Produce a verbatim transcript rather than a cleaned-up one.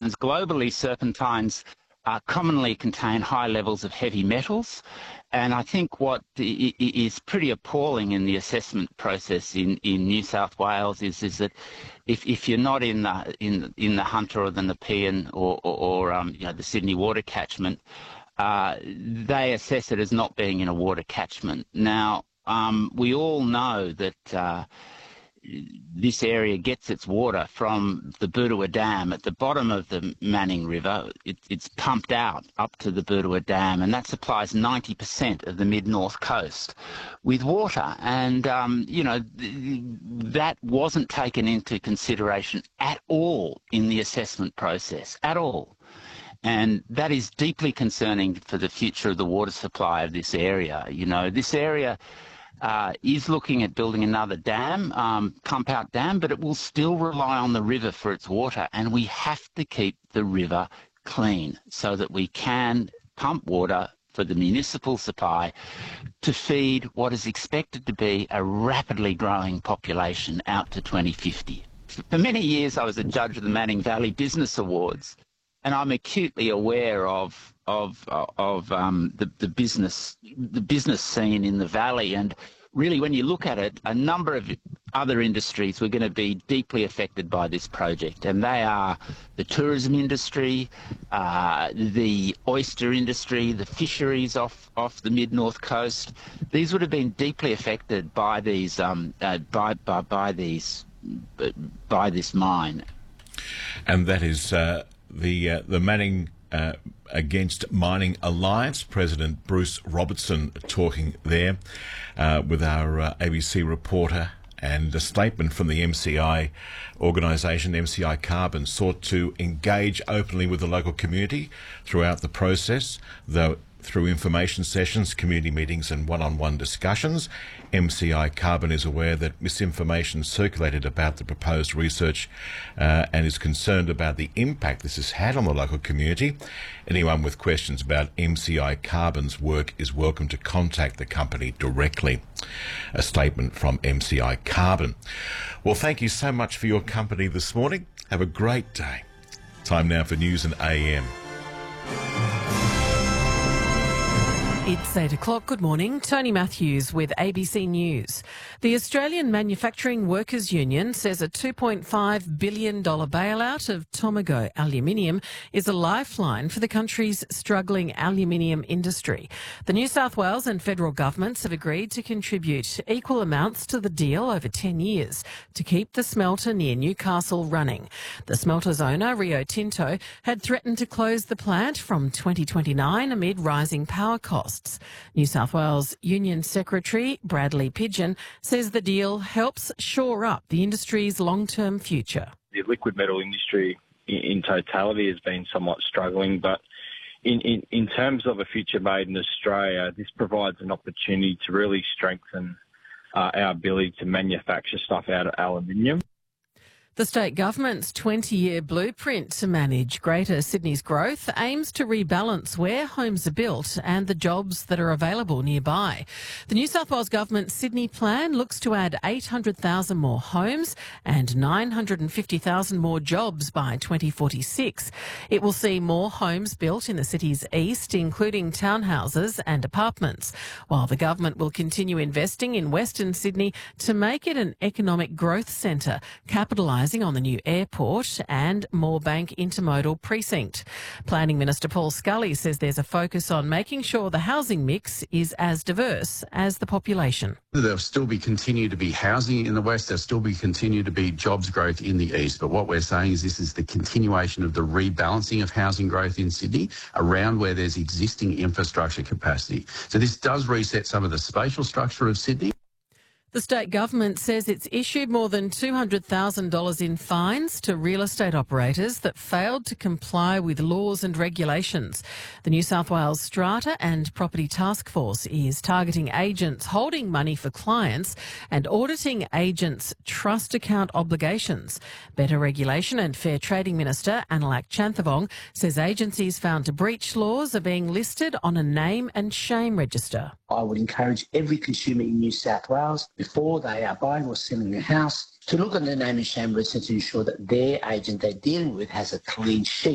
serpentines. Globally, serpentines uh, commonly contain high levels of heavy metals. And I think what is pretty appalling in the assessment process in, in New South Wales is is that if, if you're not in the in in the Hunter or the Nepean or or, or um, you know, the Sydney water catchment, uh, they assess it as not being in a water catchment. Now um, we all know that Uh, this area gets its water from the Boodawah Dam at the bottom of the Manning River. It, it's pumped out up to the Boodawah Dam, and that supplies ninety percent of the mid-north coast with water. And, um, you know, th that wasn't taken into consideration at all in the assessment process, at all. And that is deeply concerning for the future of the water supply of this area. You know, this area Uh, is looking at building another dam, um, pump out dam, but it will still rely on the river for its water, and we have to keep the river clean so that we can pump water for the municipal supply to feed what is expected to be a rapidly growing population out to twenty fifty. For many years I was a judge of the Manning Valley Business Awards, and I'm acutely aware of of of um, the the business the business scene in the valley. And really, when you look at it, a number of other industries were going to be deeply affected by this project, and they are the tourism industry, uh, the oyster industry, the fisheries off off the mid north coast. These would have been deeply affected by these um, uh, by by by these by this mine. And that is uh, the uh, the Manning Uh, Against Mining Alliance, President Bruce Robertson talking there uh, with our uh, A B C reporter, and a statement from the M C I organisation. M C I Carbon sought to engage openly with the local community throughout the process, though through information sessions, community meetings and one-on-one discussions. M C I Carbon is aware that misinformation circulated about the proposed research uh, and is concerned about the impact this has had on the local community. Anyone with questions about M C I Carbon's work is welcome to contact the company directly. A statement from M C I Carbon. Well, thank you so much for your company this morning. Have a great day. Time now for News and A M. It's eight o'clock. Good morning. Tony Matthews with A B C News. The Australian Manufacturing Workers Union says a two point five billion dollars bailout of Tomago Aluminium is a lifeline for the country's struggling aluminium industry. The New South Wales and federal governments have agreed to contribute equal amounts to the deal over ten years to keep the smelter near Newcastle running. The smelter's owner, Rio Tinto, had threatened to close the plant from twenty twenty-nine amid rising power costs. New South Wales Union Secretary Bradley Pidgeon says the deal helps shore up the industry's long-term future. The liquid metal industry in totality has been somewhat struggling, but in, in, in terms of a future made in Australia, this provides an opportunity to really strengthen uh, our ability to manufacture stuff out of aluminium. The state government's twenty-year blueprint to manage Greater Sydney's growth aims to rebalance where homes are built and the jobs that are available nearby. The New South Wales Government Sydney Plan looks to add eight hundred thousand more homes and nine hundred fifty thousand more jobs by twenty forty-six. It will see more homes built in the city's east, including townhouses and apartments, while the government will continue investing in Western Sydney to make it an economic growth centre, capitalising on the new airport and Moorebank Intermodal Precinct. Planning Minister Paul Scully says there's a focus on making sure the housing mix is as diverse as the population. There'll still be continue to be housing in the west, there'll still be continue to be jobs growth in the east. But what we're saying is this is the continuation of the rebalancing of housing growth in Sydney around where there's existing infrastructure capacity. So this does reset some of the spatial structure of Sydney. The state government says it's issued more than two hundred thousand dollars in fines to real estate operators that failed to comply with laws and regulations. The New South Wales Strata and Property Task Force is targeting agents holding money for clients and auditing agents' trust account obligations. Better Regulation and Fair Trading Minister Analak Chanthavong says agencies found to breach laws are being listed on a name and shame register. I would encourage every consumer in New South Wales, before they are buying or selling a house, to look at the name and shame register to ensure that their agent they're dealing with has a clean sheet.